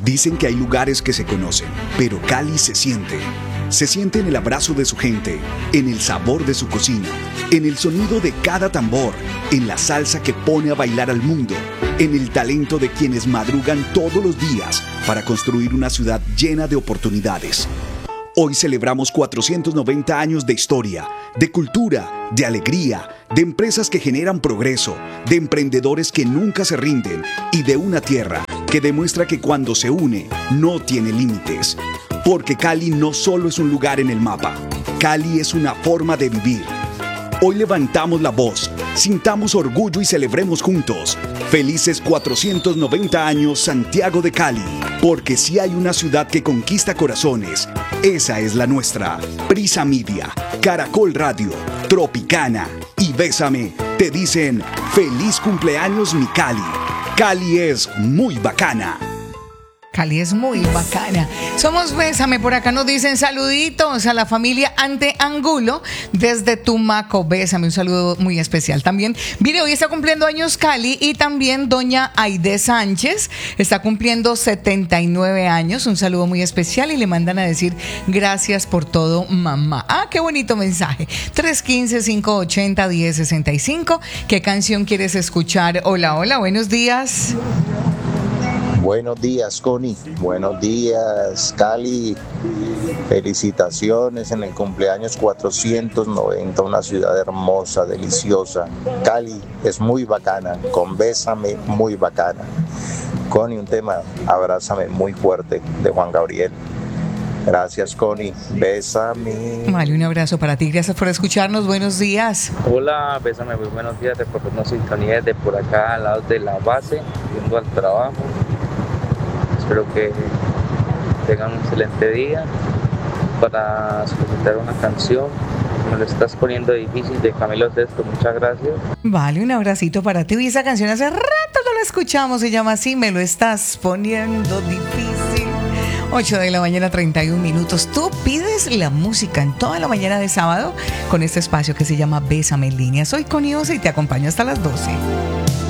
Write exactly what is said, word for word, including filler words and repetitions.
Dicen que hay lugares que se conocen, pero Cali se siente. Se siente en el abrazo de su gente, en el sabor de su cocina, en el sonido de cada tambor, en la salsa que pone a bailar al mundo, en el talento de quienes madrugan todos los días para construir una ciudad llena de oportunidades. Hoy celebramos cuatrocientos noventa años de historia, de cultura, de alegría, de empresas que generan progreso, de emprendedores que nunca se rinden y de una tierra que demuestra que cuando se une no tiene límites. Porque Cali no solo es un lugar en el mapa, Cali es una forma de vivir. Hoy levantamos la voz, sintamos orgullo y celebremos juntos. Felices cuatrocientos noventa años Santiago de Cali, porque si hay una ciudad que conquista corazones, esa es la nuestra. Prisa Media, Caracol Radio, Tropicana y Bésame te dicen feliz cumpleaños mi Cali. Cali es muy bacana. Cali es muy bacana. Somos Bésame, por acá nos dicen saluditos a la familia Ante Angulo desde Tumaco. Bésame, un saludo muy especial. También, mire, hoy está cumpliendo años Cali y también doña Aide Sánchez está cumpliendo setenta y nueve años. Un saludo muy especial y le mandan a decir gracias por todo, mamá. Ah, qué bonito mensaje. tres uno cinco, cinco ocho cero, uno cero seis cinco. ¿Qué canción quieres escuchar? Hola, hola, buenos días. Buenos días, Connie. Buenos días, Cali. Felicitaciones en el cumpleaños cuatrocientos noventa, una ciudad hermosa, deliciosa. Cali es muy bacana, con Bésame muy bacana. Connie, un tema, Abrázame muy fuerte, de Juan Gabriel. Gracias, Connie. Bésame. Vale, un abrazo para ti. Gracias por escucharnos. Buenos días. Hola, Bésame, muy buenos días. De por una sintonía de por acá, al lado de la base, yendo al trabajo. Espero que tengan un excelente día. Para solicitar una canción, me lo estás poniendo difícil, de Camilo Sesto. Muchas gracias. Vale, un abracito para ti. Y esa canción hace rato no la escuchamos, se llama así, Me lo estás poniendo difícil. ocho de la mañana, treinta y un minutos. Tú pides la música en toda la mañana de sábado con este espacio que se llama Bésame en línea. Soy Connie Osa y te acompaño hasta las doce.